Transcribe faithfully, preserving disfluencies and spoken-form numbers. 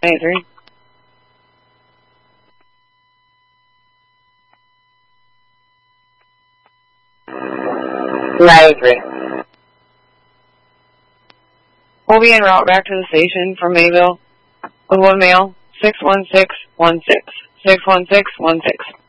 ninety-three. ninety-three. We'll be en route back to the station from Mayville with one male, six one six one six. six one six one six.